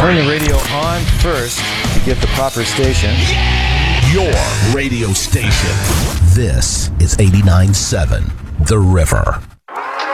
Turn the radio on first to get the proper station. Your radio station. This is 89.7 The River.